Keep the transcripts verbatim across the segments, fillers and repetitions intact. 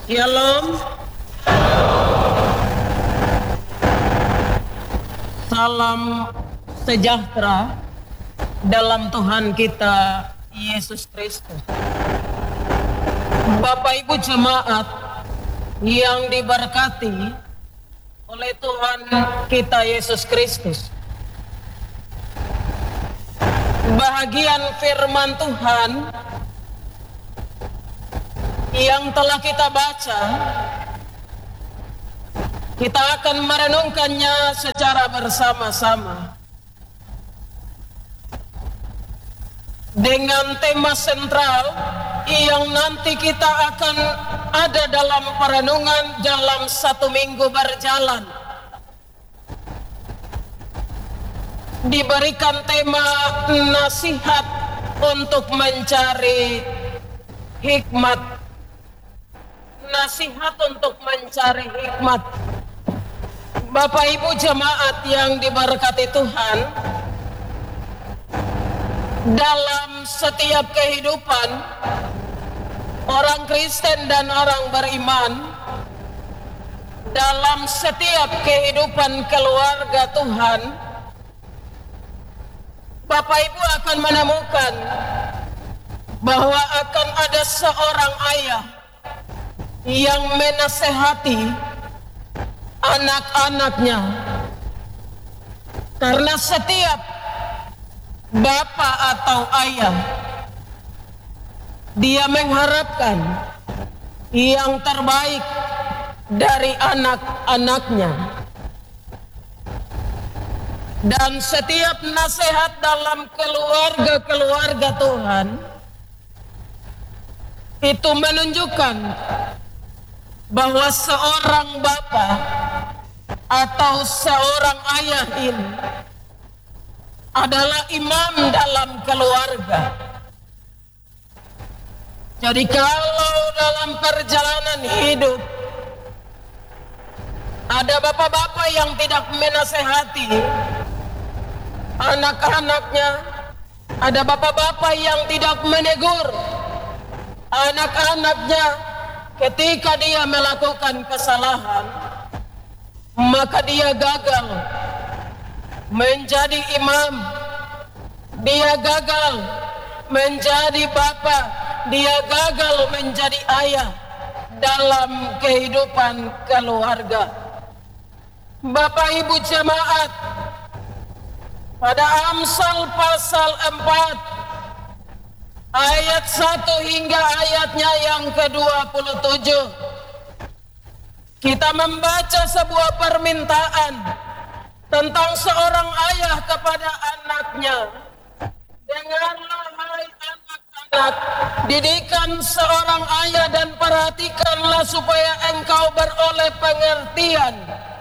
Shalom. Salam sejahtera dalam Tuhan kita Yesus Kristus. Bapak Ibu jemaat yang diberkati oleh Tuhan kita Yesus Kristus. Bahagian firman Tuhan yang telah kita baca, kita akan merenungkannya secara bersama-sama dengan tema sentral yang nanti kita akan ada dalam perenungan dalam satu minggu berjalan. Diberikan tema nasihat untuk mencari hikmat. Nasihat untuk mencari hikmat. Bapak Ibu jemaat yang diberkati Tuhan, dalam setiap kehidupan orang Kristen dan orang beriman, dalam setiap kehidupan keluarga Tuhan, Bapak Ibu akan menemukan bahwa akan ada seorang ayah yang menasehati anak-anaknya, karena setiap bapak atau ayah dia mengharapkan yang terbaik dari anak-anaknya, dan setiap nasihat dalam keluarga-keluarga Tuhan itu menunjukkan bahwa seorang bapak atau seorang ayah ini adalah imam dalam keluarga. Jadi kalau dalam perjalanan hidup ada bapak-bapak yang tidak menasehati anak-anaknya, ada bapak-bapak yang tidak menegur anak-anaknya ketika dia melakukan kesalahan, maka dia gagal menjadi imam, dia gagal menjadi bapak, dia gagal menjadi ayah dalam kehidupan keluarga. Bapak Ibu jemaat, pada Amsal pasal empat ayat satu hingga ayatnya yang ke dua puluh tujuh, kita membaca sebuah permintaan tentang seorang ayah kepada anaknya. Dengarlah hai anak-anak, didikan seorang ayah dan perhatikanlah supaya engkau beroleh pengertian.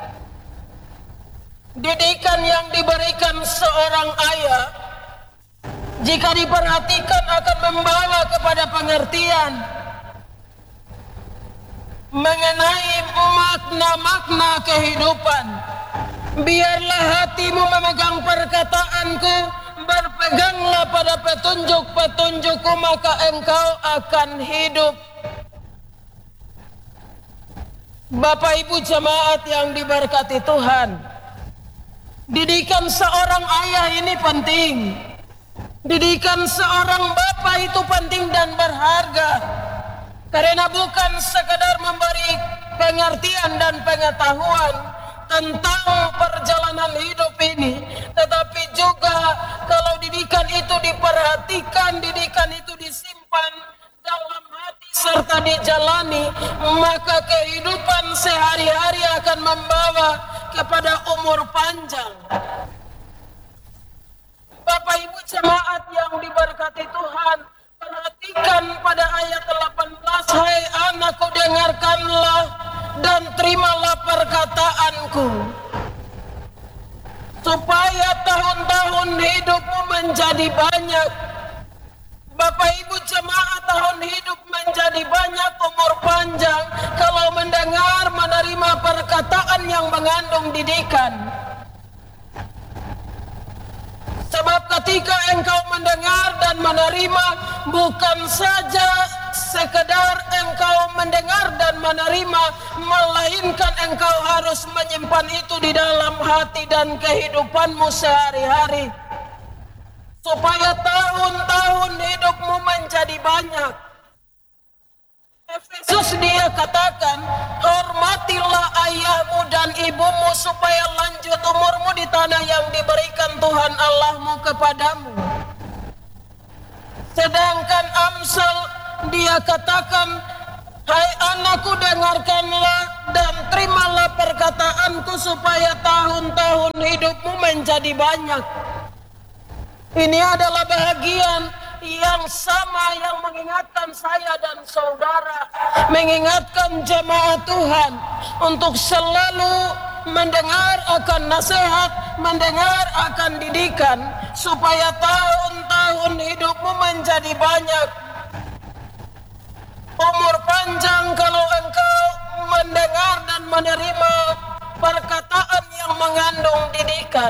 Didikan yang diberikan seorang ayah, jika diperhatikan akan membawa kepada pengertian mengenai makna-makna kehidupan. Biarlah hatimu memegang perkataanku, berpeganglah pada petunjuk-petunjukku, maka engkau akan hidup. Bapak Ibu jemaat yang diberkati Tuhan, didikan seorang ayah ini penting. Didikan seorang bapak itu penting dan berharga, karena bukan sekedar memberi pengertian dan pengetahuan tentang perjalanan hidup ini, tetapi juga kalau didikan itu diperhatikan, didikan itu disimpan dalam hati serta dijalani, maka kehidupan sehari-hari akan membawa kepada umur panjang. Bapak Ibu jemaat yang diberkati Tuhan, perhatikan pada ayat delapan belas, hai anakku dengarkanlah dan terimalah perkataanku, supaya tahun-tahun hidupmu menjadi banyak. Bapak Ibu jemaat, tahun hidup menjadi banyak, umur panjang, kalau mendengar, menerima perkataan yang mengandung didikan. Sebab ketika engkau mendengar dan menerima, bukan saja sekedar engkau mendengar dan menerima, melainkan engkau harus menyimpan itu di dalam hati dan kehidupanmu sehari-hari, supaya tahun-tahun hidupmu menjadi banyak. Efesus dia katakan, hormatilah ayahmu dan ibumu supaya lanjut umurmu di tanah yang diberikan Tuhan Allahmu kepadamu. Sedangkan Amsal dia katakan, hai anakku, dengarkanlah dan terimalah perkataanku supaya tahun-tahun hidupmu menjadi banyak. Ini adalah bahagian yang sama yang mengingatkan saya dan saudara, mengingatkan jemaat Tuhan untuk selalu mendengar akan nasihat, mendengar akan didikan, supaya tahun-tahun hidupmu menjadi banyak. Umur panjang kalau engkau mendengar dan menerima perkataan yang mengandung didikan.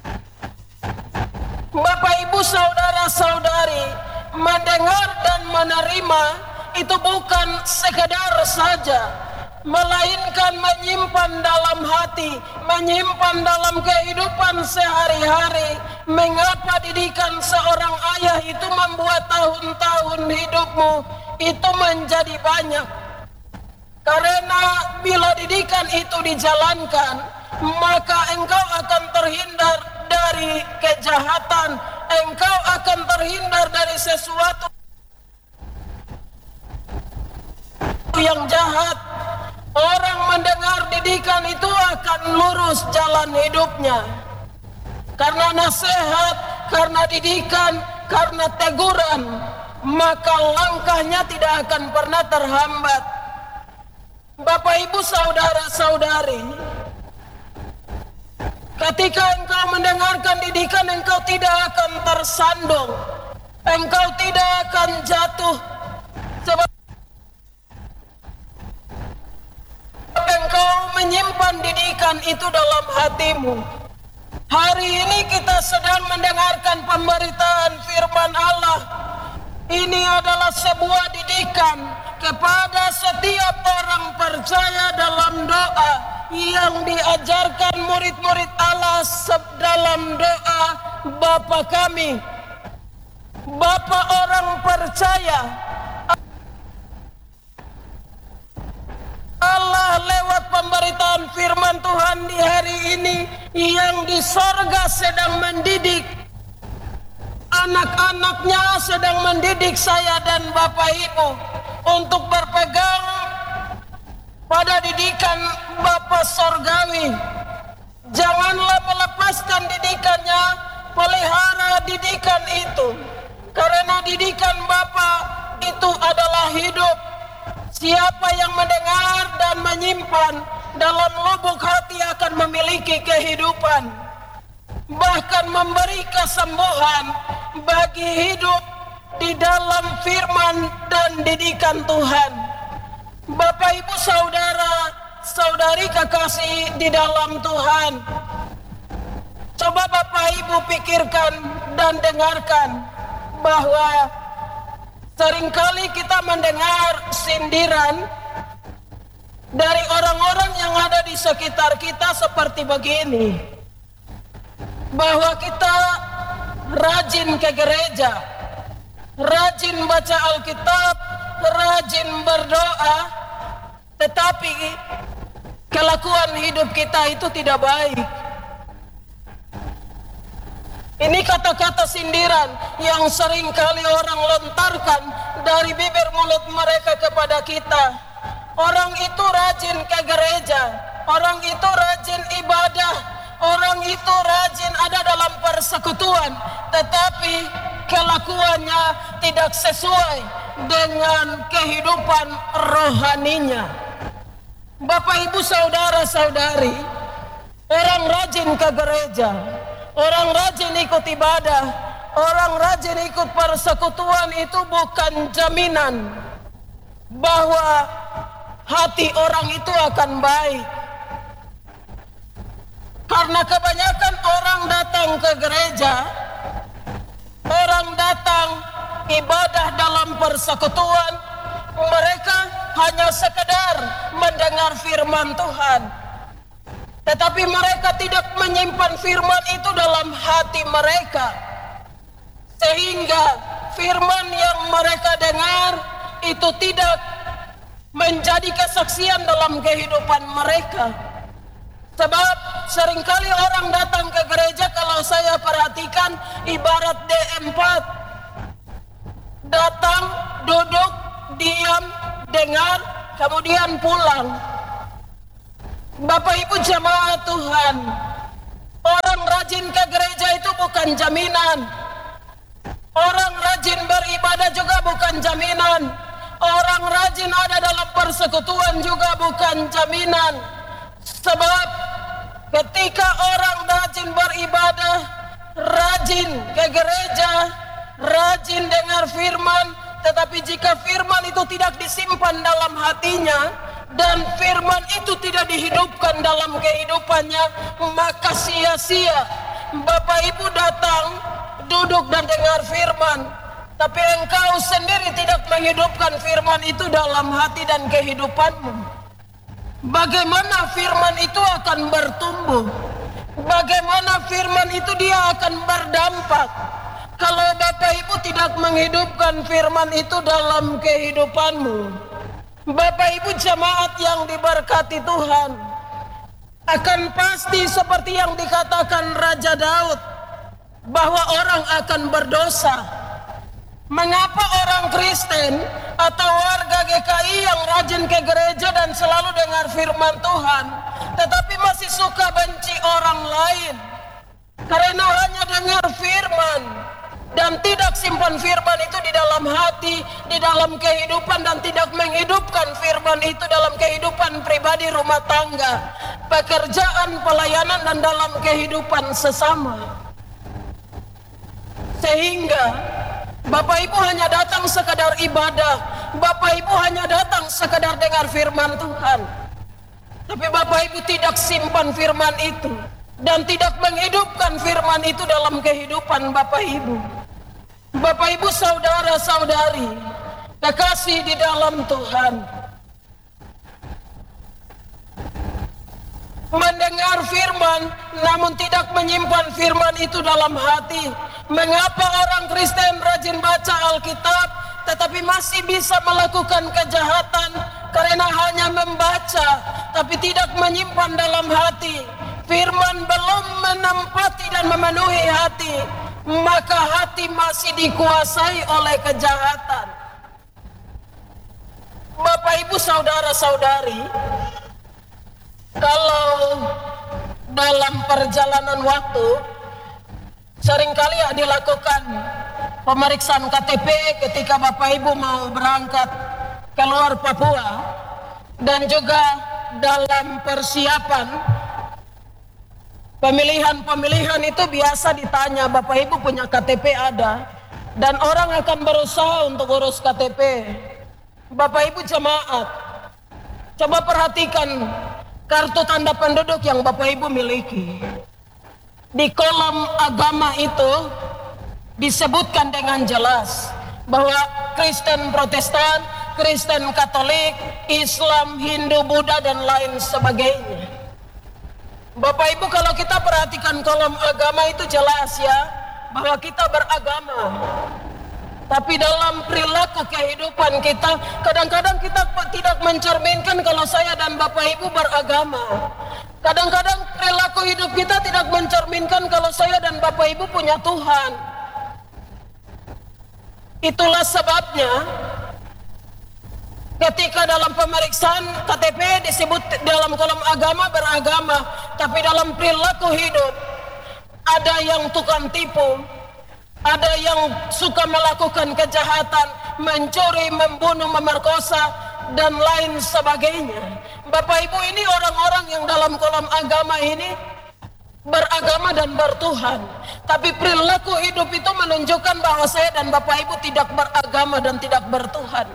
Bapak, Ibu, saudara-saudari, mendengar dan menerima itu bukan sekedar saja, melainkan menyimpan dalam hati, menyimpan dalam kehidupan sehari-hari. Mengapa didikan seorang ayah itu membuat tahun-tahun hidupmu itu menjadi banyak? Karena bila didikan itu dijalankan, maka engkau akan terhindar dari kejahatan, engkau akan terhindar dari sesuatu yang jahat. Orang mendengar didikan itu akan lurus jalan hidupnya, karena nasihat, karena didikan, karena teguran, maka langkahnya tidak akan pernah terhambat. Bapak, Ibu, saudara-saudari, ketika engkau mendengarkan didikan, engkau tidak akan tersandung, engkau tidak akan jatuh, sebab engkau menyimpan didikan itu dalam hatimu. Hari ini kita sedang mendengarkan pemberitaan firman Allah. Ini adalah sebuah didikan kepada setiap orang percaya dalam doa yang diajarkan murid-murid Allah dalam doa Bapa kami. Bapa orang percaya, Allah lewat pemberitaan firman Tuhan di hari ini yang di sorga sedang mendidik anak-anaknya, sedang mendidik saya dan Bapak Ibu untuk berpegang pada didikan Bapa Sorgawi. Janganlah melepaskan didikannya, pelihara didikan itu, karena didikan Bapa itu adalah hidup. Siapa yang mendengar dan menyimpan dalam lubuk hati akan memiliki kehidupan, bahkan memberi kesembuhan bagi hidup di dalam firman dan didikan Tuhan. Bapak, Ibu, saudara, saudari kekasih di dalam Tuhan, coba Bapak Ibu pikirkan dan dengarkan bahwa seringkali kita mendengar sindiran dari orang-orang yang ada di sekitar kita seperti begini, bahwa kita rajin ke gereja, rajin baca Alkitab, rajin berdoa, tetapi kelakuan hidup kita itu tidak baik. Ini kata-kata sindiran yang seringkali orang lontarkan dari bibir mulut mereka kepada kita. Orang itu rajin ke gereja, orang itu rajin ibadah, orang itu rajin ada dalam persekutuan, tetapi kelakuannya tidak sesuai dengan kehidupan rohaninya. Bapak, Ibu, saudara-saudari, orang rajin ke gereja, orang rajin ikut ibadah, orang rajin ikut persekutuan itu bukan jaminan bahwa hati orang itu akan baik. Karena kebanyakan orang datang ke gereja, orang datang ibadah dalam persekutuan, mereka hanya sekedar mendengar firman Tuhan, tetapi mereka tidak menyimpan firman itu dalam hati mereka, sehingga firman yang mereka dengar itu tidak menjadi kesaksian dalam kehidupan mereka. Sebab seringkali orang datang ke gereja, kalau saya perhatikan ibarat D empat, datang, duduk, diam, dengar, kemudian pulang. Bapak Ibu jemaat Tuhan, orang rajin ke gereja itu bukan jaminan. Orang rajin beribadah juga bukan jaminan. Orang rajin ada dalam persekutuan juga bukan jaminan. Sebab ketika orang rajin beribadah, rajin ke gereja, rajin dengar firman, tetapi jika firman itu tidak disimpan dalam hatinya dan firman itu tidak dihidupkan dalam kehidupannya, maka sia-sia. Bapak Ibu datang, duduk dan dengar firman, tapi engkau sendiri tidak menghidupkan firman itu dalam hati dan kehidupanmu. Bagaimana firman itu akan bertumbuh? Bagaimana firman itu dia akan berdampak kalau Bapak Ibu tidak menghidupkan firman itu dalam kehidupanmu? Bapak Ibu jemaat yang diberkati Tuhan, akan pasti seperti yang dikatakan Raja Daud, bahwa orang akan berdosa. Mengapa orang Kristen atau warga G K I yang rajin ke gereja dan selalu dengar firman Tuhan, tetapi masih suka benci orang lain? Karena hanya dengar firman dan tidak simpan firman itu di dalam hati, di dalam kehidupan, dan tidak menghidupkan firman itu dalam kehidupan pribadi, rumah tangga, pekerjaan, pelayanan, dan dalam kehidupan sesama. Sehingga Bapak Ibu hanya datang sekadar ibadah, Bapak Ibu hanya datang sekadar dengar firman Tuhan, tapi Bapak Ibu tidak simpan firman itu dan tidak menghidupkan firman itu dalam kehidupan Bapak Ibu. Bapak Ibu, saudara-saudari, kekasih di dalam Tuhan, mendengar firman namun tidak menyimpan firman itu dalam hati. Mengapa orang Kristen rajin baca Alkitab tetapi masih bisa melakukan kejahatan? Karena hanya membaca tapi tidak menyimpan dalam hati. Firman belum menempati dan memenuhi hati, maka hati masih dikuasai oleh kejahatan. Bapak Ibu, saudara-saudari, kalau dalam perjalanan waktu seringkali ya dilakukan pemeriksaan K T P ketika Bapak Ibu mau berangkat keluar Papua, dan juga dalam persiapan pemilihan-pemilihan itu biasa ditanya, Bapak Ibu punya K T P ada, dan orang akan berusaha untuk urus K T P. Bapak Ibu jemaat, coba perhatikan kartu tanda penduduk yang Bapak Ibu miliki. Di kolom agama itu disebutkan dengan jelas bahwa Kristen Protestan, Kristen Katolik, Islam, Hindu, Buddha, dan lain sebagainya. Bapak Ibu, kalau kita perhatikan kolom agama itu jelas ya, bahwa kita beragama. Tapi dalam perilaku kehidupan kita, kadang-kadang kita tidak mencerminkan kalau saya dan Bapak Ibu beragama. Kadang-kadang perilaku hidup kita tidak mencerminkan kalau saya dan Bapak Ibu punya Tuhan. Itulah sebabnya ketika dalam pemeriksaan K T P disebut dalam kolom agama beragama, tapi dalam perilaku hidup ada yang tukang tipu, ada yang suka melakukan kejahatan, mencuri, membunuh, memerkosa, dan lain sebagainya. Bapak Ibu, ini orang-orang yang dalam kolom agama ini beragama dan bertuhan, tapi perilaku hidup itu menunjukkan bahwa saya dan Bapak Ibu tidak beragama dan tidak bertuhan.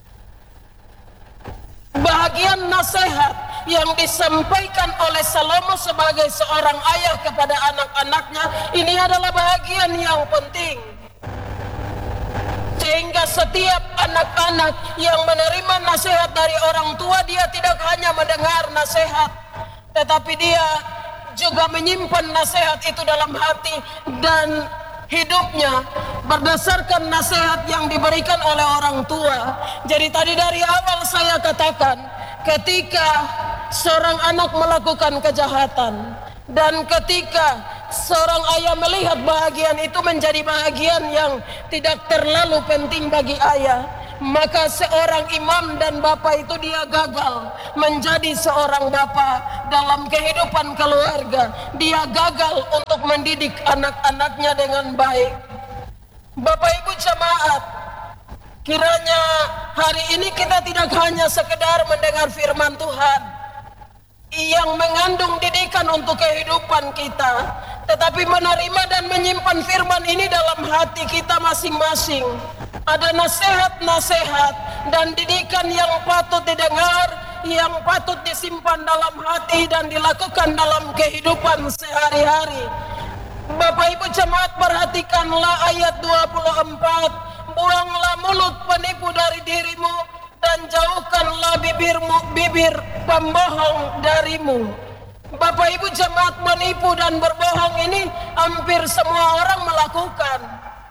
Bahagian nasihat yang disampaikan oleh Salomo sebagai seorang ayah kepada anak-anaknya ini adalah bahagian yang penting, Sehingga setiap anak-anak yang menerima nasihat dari orang tua, dia tidak hanya mendengar nasihat, tetapi dia juga menyimpan nasihat itu dalam hati dan hidupnya berdasarkan nasihat yang diberikan oleh orang tua. Jadi tadi dari awal saya katakan, ketika seorang anak melakukan kejahatan dan ketika seorang ayah melihat bahagian itu menjadi bahagian yang tidak terlalu penting bagi ayah, maka seorang imam dan bapak itu dia gagal menjadi seorang bapak dalam kehidupan keluarga. Dia gagal untuk mendidik anak-anaknya dengan baik. Bapak Ibu jemaat, kiranya hari ini kita tidak hanya sekedar mendengar firman Tuhan yang mengandung didikan untuk kehidupan kita, tetapi menerima dan menyimpan firman ini dalam hati kita masing-masing. Ada nasihat-nasihat dan didikan yang patut didengar, yang patut disimpan dalam hati dan dilakukan dalam kehidupan sehari-hari. Bapak Ibu jemaat, perhatikanlah ayat dua puluh empat. Buanglah mulut penipu dari dirimu dan jauhkanlah bibirmu, bibir pembohong darimu. Bapak Ibu jemaat, menipu dan berbohong ini hampir semua orang melakukan.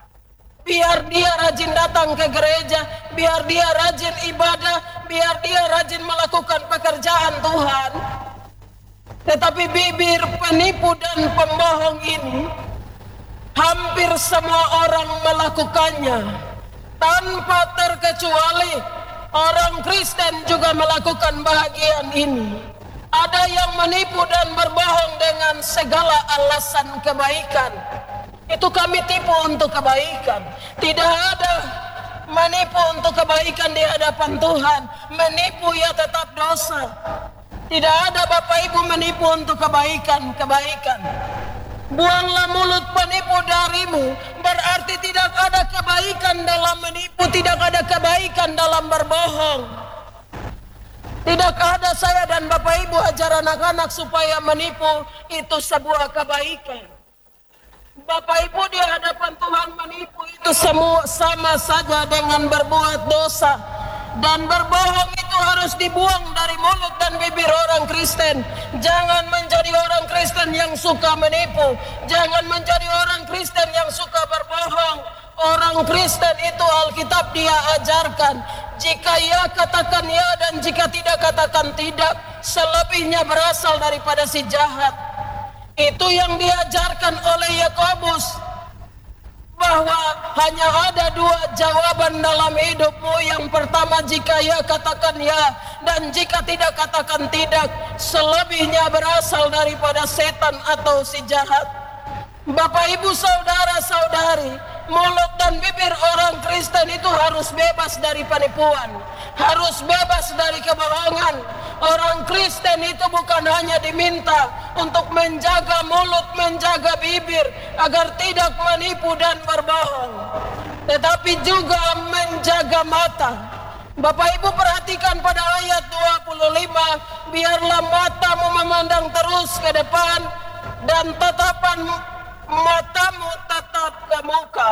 Biar dia rajin datang ke gereja, biar dia rajin ibadah, biar dia rajin melakukan pekerjaan Tuhan. Tetapi bibir penipu dan pembohong ini hampir semua orang melakukannya. Tanpa terkecuali orang Kristen juga melakukan bahagian ini. Ada yang menipu dan berbohong dengan segala alasan kebaikan. Itu kami tipu untuk kebaikan. Tidak ada menipu untuk kebaikan di hadapan Tuhan. Menipu ya tetap dosa. Tidak ada Bapak Ibu menipu untuk kebaikan-kebaikan. Buanglah mulut penipu darimu, berarti tidak ada kebaikan dalam menipu, tidak ada kebaikan dalam berbohong. Tidak ada saya dan Bapak Ibu ajar anak-anak supaya menipu itu sebuah kebaikan. Bapak Ibu di hadapan Tuhan menipu itu semua sama saja dengan berbuat dosa. Dan berbohong itu harus dibuang dari mulut dan bibir orang Kristen. Jangan menjadi orang Kristen yang suka menipu. Jangan menjadi orang Kristen yang suka berbohong. Orang Kristen itu Alkitab dia ajarkan, jika ya katakan ya dan jika tidak katakan tidak. Selebihnya berasal daripada si jahat. Itu yang diajarkan oleh Yakobus, bahwa hanya ada dua jawaban dalam hidupmu. Yang pertama, jika ya katakan ya, dan jika tidak katakan tidak. Selebihnya berasal daripada setan atau si jahat. Bapak Ibu saudara-saudari, mulut dan bibir orang Kristen itu harus bebas dari penipuan, harus bebas dari kebohongan. Orang Kristen itu bukan hanya diminta untuk menjaga mulut, menjaga bibir agar tidak menipu dan berbohong, tetapi juga menjaga mata. Bapak Ibu perhatikan pada ayat dua puluh lima, biarlah matamu memandang terus ke depan dan tatapan matamu tetap ke muka.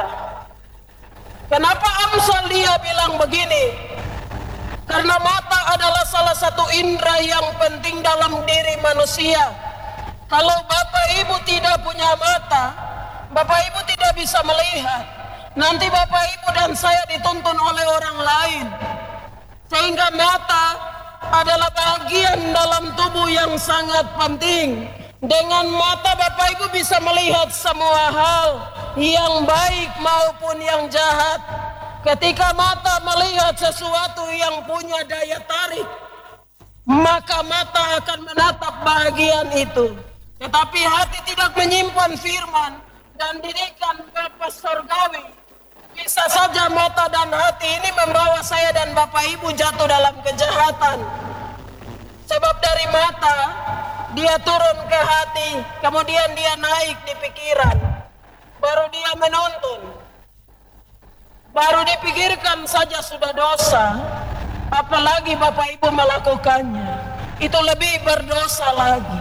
Kenapa Amsal dia bilang begini? Karena mata adalah salah satu indera yang penting dalam diri manusia. Kalau Bapak Ibu tidak punya mata, Bapak Ibu tidak bisa melihat. Nanti Bapak Ibu dan saya dituntun oleh orang lain. Sehingga mata adalah bagian dalam tubuh yang sangat penting. Dengan mata Bapak Ibu bisa melihat semua hal, yang baik maupun yang jahat. Ketika mata melihat sesuatu yang punya daya tarik, maka mata akan menatap bahagian itu. Tetapi hati tidak menyimpan firman dan didikan Bapa Surgawi, bisa saja mata dan hati ini membawa saya dan Bapak Ibu jatuh dalam kejahatan. Sebab dari mata dia turun ke hati, kemudian dia naik di pikiran, baru dia menuntun. Baru dipikirkan saja sudah dosa, apalagi Bapak Ibu melakukannya, itu lebih berdosa lagi.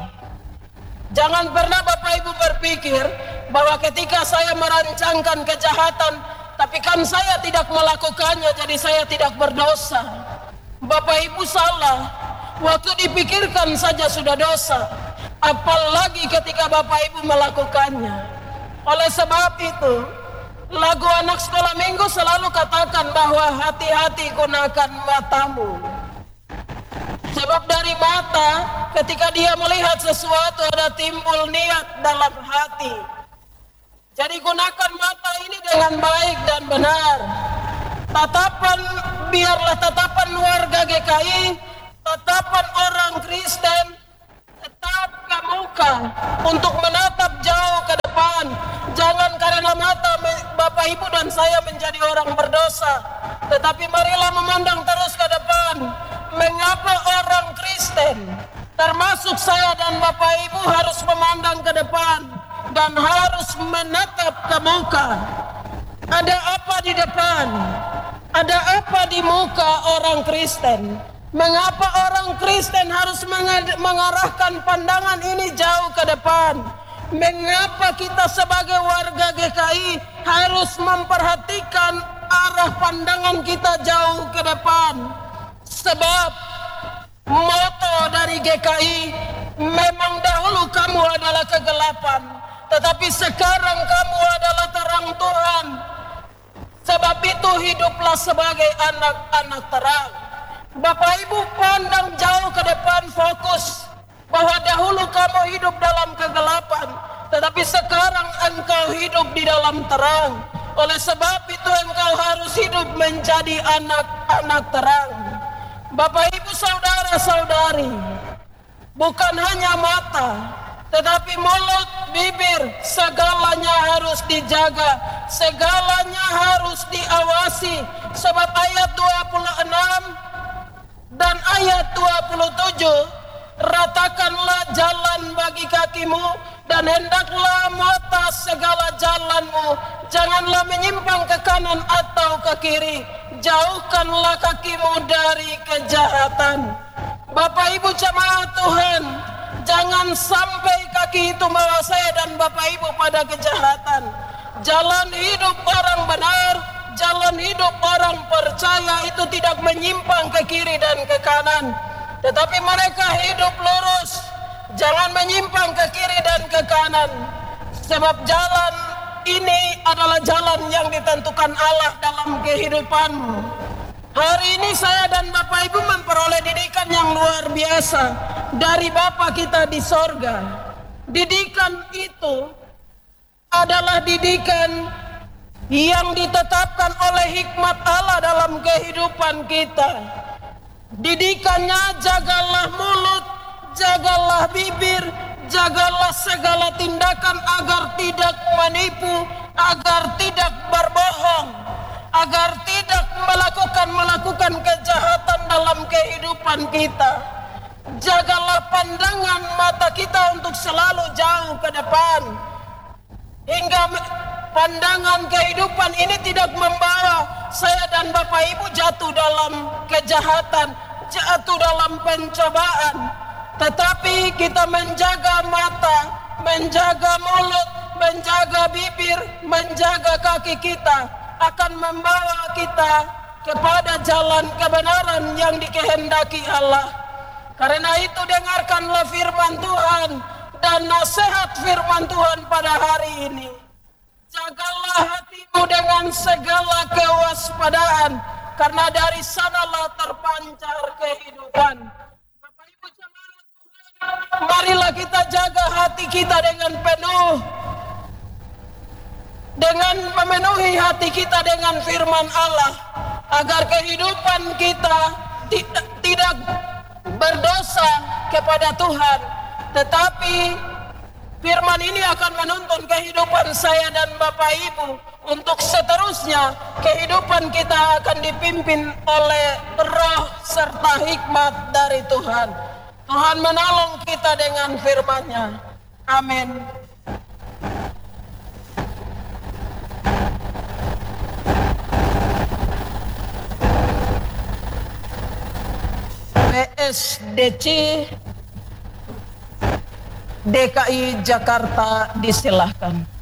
Jangan pernah Bapak Ibu berpikir bahwa ketika saya merancangkan kejahatan, tapi kan saya tidak melakukannya, jadi saya tidak berdosa. Bapak Ibu salah, waktu dipikirkan saja sudah dosa, apalagi ketika Bapak Ibu melakukannya. Oleh sebab itu, lagu anak sekolah minggu selalu katakan bahwa hati-hati gunakan matamu. Sebab dari mata, ketika dia melihat sesuatu ada timbul niat dalam hati. Jadi gunakan mata ini dengan baik dan benar. Tatapan, biarlah tatapan warga G K I, tatapan orang Kristen, tetap ke muka untuk menatap jauh ke depan. Jangan karena mata Bapak Ibu dan saya menjadi orang berdosa, tetapi marilah memandang terus ke depan. Mengapa orang Kristen, termasuk saya dan Bapak Ibu, harus memandang ke depan dan harus menatap ke muka? Ada apa di depan? Ada apa di muka orang Kristen? Mengapa orang Kristen harus mengarahkan pandangan ini jauh ke depan? Mengapa kita sebagai warga G K I harus memperhatikan arah pandangan kita jauh ke depan? Sebab moto dari G K I, memang dahulu kamu adalah kegelapan, tetapi sekarang kamu adalah terang Tuhan. Sebab itu hiduplah sebagai anak-anak terang. Bapak Ibu pandang jauh ke depan, fokus bahwa dahulu kamu hidup dalam kegelapan, tetapi sekarang engkau hidup di dalam terang. Oleh sebab itu engkau harus hidup menjadi anak-anak terang. Bapak Ibu saudara-saudari, bukan hanya mata, tetapi mulut, bibir, segalanya harus dijaga, segalanya harus diawasi. Sebab ayat dua puluh enam dan ayat dua puluh tujuh, ratakanlah jalan bagi kakimu dan hendaklah mata segala jalanmu, janganlah menyimpang ke kanan atau ke kiri, jauhkanlah kakimu dari kejahatan. Bapak Ibu jemaat Tuhan, jangan sampai kaki itu membawa saya dan Bapak Ibu pada kejahatan. Jalan hidup orang benar, jalan hidup orang percaya itu tidak menyimpang ke kiri dan ke kanan, tetapi mereka hidup lurus, jangan menyimpang ke kiri dan ke kanan. Sebab jalan ini adalah jalan yang ditentukan Allah dalam kehidupanmu. Hari ini saya dan Bapak Ibu memperoleh didikan yang luar biasa dari Bapa kita di sorga. Didikan itu adalah didikan yang ditetapkan oleh hikmat Allah dalam kehidupan kita. Didikannya, jagalah mulut, jagalah bibir, jagalah segala tindakan agar tidak menipu, agar tidak berbohong, agar tidak melakukan melakukan kejahatan dalam kehidupan kita. Jagalah pandangan mata kita untuk selalu jauh ke depan, hingga pandangan kehidupan ini tidak membawa saya dan Bapak Ibu jatuh dalam kejahatan, jatuh dalam pencobaan. Tetapi kita menjaga mata, menjaga mulut, menjaga bibir, menjaga kaki kita, akan membawa kita kepada jalan kebenaran yang dikehendaki Allah. Karena itu dengarkanlah firman Tuhan dan nasihat firman Tuhan pada hari ini. Jagalah hatimu dengan segala kewaspadaan, karena dari sanalah terpancar kehidupan. Bapak Ibu jemaat Tuhan, marilah kita jaga hati kita dengan penuh, dengan memenuhi hati kita dengan firman Allah, agar kehidupan kita tidak berdosa kepada Tuhan, tetapi firman ini akan menuntun kehidupan saya dan Bapak Ibu untuk seterusnya kehidupan kita akan dipimpin oleh roh serta hikmat dari Tuhan. Tuhan menolong kita dengan firman-Nya. Amin. P S D C D K I Jakarta disilahkan.